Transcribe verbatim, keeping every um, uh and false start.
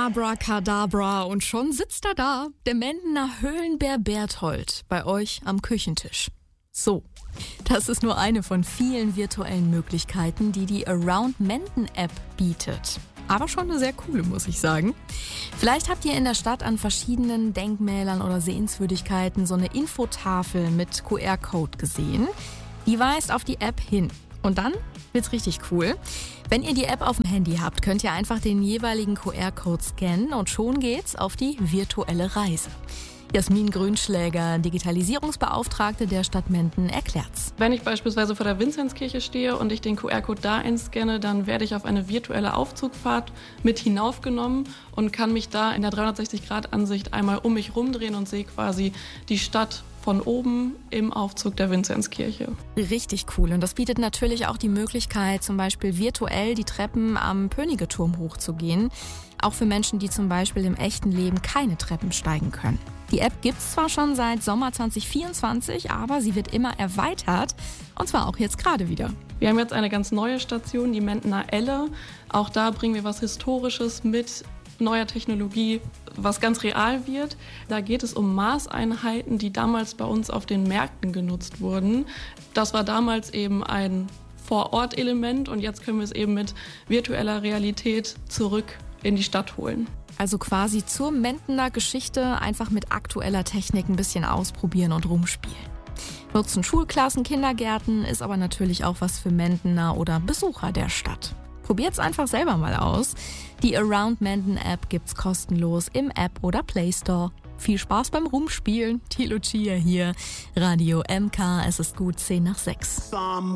Abracadabra und schon sitzt er da, der Mendener Höhlenbär Berthold, bei euch am Küchentisch. So, das ist nur eine von vielen virtuellen Möglichkeiten, die die Around Menden App bietet. Aber schon eine sehr coole, muss ich sagen. Vielleicht habt ihr in der Stadt an verschiedenen Denkmälern oder Sehenswürdigkeiten so eine Infotafel mit Q R-Code gesehen. Die weist auf die App hin. Und dann wird's richtig cool. Wenn ihr die App auf dem Handy habt, könnt ihr einfach den jeweiligen Q R-Code scannen und schon geht's auf die virtuelle Reise. Jasmin Grünschläger, Digitalisierungsbeauftragte der Stadt Menden, erklärt's. Wenn ich beispielsweise vor der Vinzenzkirche stehe und ich den Q R-Code da einscanne, dann werde ich auf eine virtuelle Aufzugfahrt mit hinaufgenommen und kann mich da in der dreihundertsechzig-Grad-Ansicht einmal um mich rumdrehen und sehe quasi die Stadt von oben im Aufzug der Vinzenzkirche. Richtig cool. Und das bietet natürlich auch die Möglichkeit, zum Beispiel virtuell die Treppen am Pönigeturm hochzugehen. Auch für Menschen, die zum Beispiel im echten Leben keine Treppen steigen können. Die App gibt's zwar schon seit Sommer zwanzig vierundzwanzig, aber sie wird immer erweitert. Und zwar auch jetzt gerade wieder. Wir haben jetzt eine ganz neue Station, die Mendener Elle. Auch da bringen wir was Historisches mit neuer Technologie, was ganz real wird. Da geht es um Maßeinheiten, die damals bei uns auf den Märkten genutzt wurden. Das war damals eben ein Vor-Ort-Element und jetzt können wir es eben mit virtueller Realität zurück in die Stadt holen. Also quasi zur Mendener Geschichte einfach mit aktueller Technik ein bisschen ausprobieren und rumspielen. Nutzen Schulklassen, Kindergärten, ist aber natürlich auch was für Mendener oder Besucher der Stadt. Probiert's einfach selber mal aus. Die Around Menden App gibt's kostenlos im App oder Play Store. Viel Spaß beim Rumspielen. Thilo Chia hier, Radio M K, es ist gut zehn nach sechs.